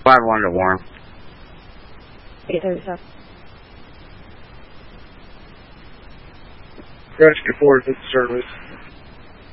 5-1 to warm. 837. Rescue 4 is at service.